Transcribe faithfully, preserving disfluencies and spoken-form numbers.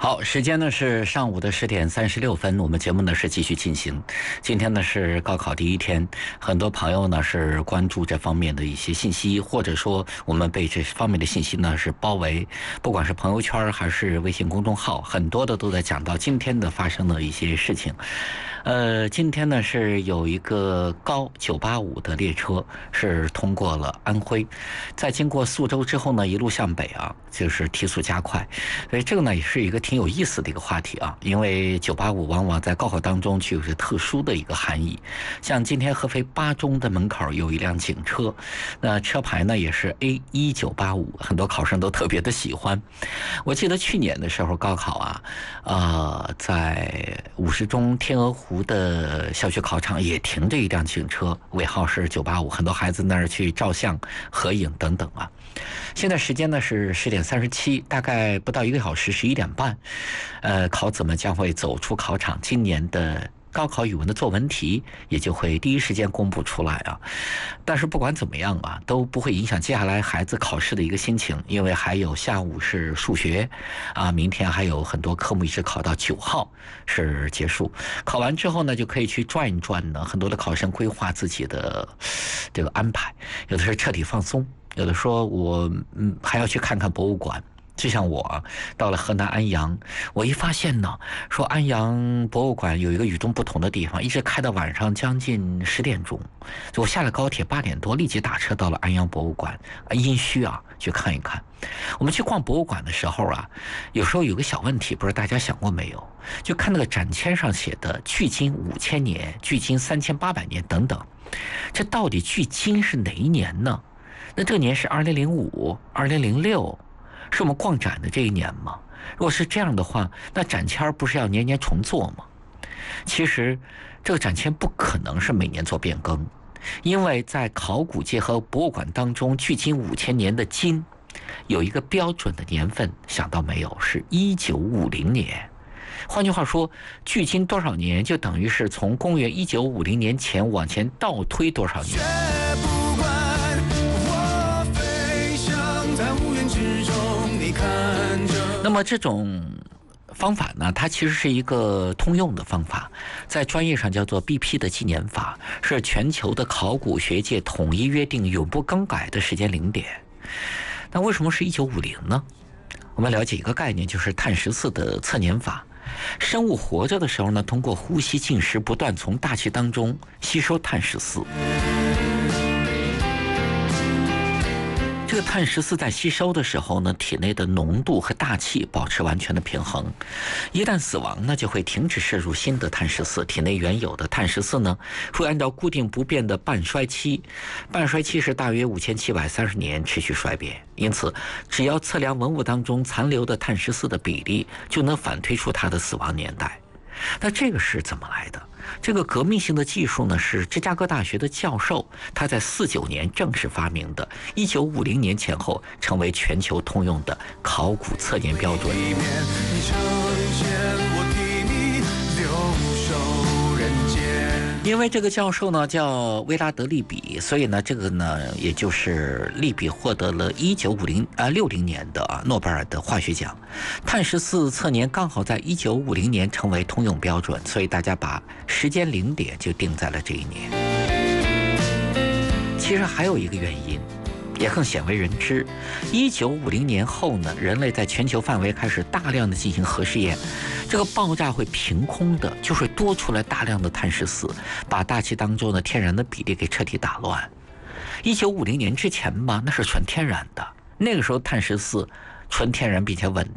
好，时间呢是上午的十点三十六分，我们节目呢是继续进行。今天呢是高考第一天，很多朋友呢是关注这方面的一些信息，或者说我们被这方面的信息呢是包围，不管是朋友圈还是微信公众号，很多的都在讲到今天的发生的一些事情。呃，今天呢是有一个高九八五的列车是通过了安徽，在经过宿州之后呢，一路向北啊，就是提速加快，所以这个呢也是一个挺有意思的一个话题啊，因为九八五往往在高考当中具有着特殊的一个含义。像今天合肥八中的门口有一辆警车，那车牌呢也是 A 一九八五，很多考生都特别的喜欢。我记得去年的时候高考啊，呃，在五十中天鹅湖的校区考场也停着一辆警车，尾号是九八五，很多孩子那儿去照相、合影等等啊。现在时间呢是十点三十七，大概不到一个小时，十一点半，呃，考子们将会走出考场，今年的高考语文的作文题也就会第一时间公布出来啊。但是不管怎么样啊，都不会影响接下来孩子考试的一个心情，因为还有下午是数学啊，明天还有很多科目一直考到九号是结束。考完之后呢，就可以去转一转呢，很多的考生规划自己的这个安排，有的是彻底放松，有的说我嗯还要去看看博物馆。就像我到了河南安阳，我一发现呢，说安阳博物馆有一个与众不同的地方，一直开到晚上将近十点钟。我下了高铁八点多，立即打车到了安阳博物馆，殷墟啊去看一看。我们去逛博物馆的时候啊，有时候有个小问题，不知道大家想过没有？就看那个展签上写的距今五千年、距今三千八百年等等，这到底距今是哪一年呢？那这个年是二零零五、二零零六。是我们逛展的这一年吗？如果是这样的话，那展签不是要年年重做吗？其实这个展签不可能是每年做变更，因为在考古界和博物馆当中，距今五千年的今有一个标准的年份，想到没有？是一九五零年。换句话说，距今多少年，就等于是从公元一九五零年前往前倒推多少年。那么这种方法呢，它其实是一个通用的方法，在专业上叫做 B P 的纪年法，是全球的考古学界统一约定永不更改的时间零点。那为什么是一九五零呢？我们了解一个概念，就是碳十四的测年法。生物活着的时候呢，通过呼吸进食，不断从大气当中吸收碳十四。这个碳十四在吸收的时候呢，体内的浓度和大气保持完全的平衡。一旦死亡呢，就会停止摄入新的碳十四，体内原有的碳十四呢，会按照固定不变的半衰期，半衰期是大约五千七百三十年持续衰变。因此，只要测量文物当中残留的碳十四的比例，就能反推出它的死亡年代。那这个是怎么来的？这个革命性的技术呢，是芝加哥大学的教授他在四九年正式发明的，一九五零年前后成为全球通用的考古测年标准。因为这个教授呢叫威拉德利比，所以呢这个呢也就是利比获得了一九五零啊六零年的啊诺贝尔的化学奖。碳十四测年刚好在一九五零年成为通用标准，所以大家把时间零点就定在了这一年。其实还有一个原因，也更鲜为人知。一九五零年后呢，人类在全球范围开始大量的进行核试验，这个爆炸会凭空的就会多出来大量的碳十四，把大气当中的天然的比例给彻底打乱。一九五零年之前吧，那是纯天然的，那个时候碳十四纯天然并且稳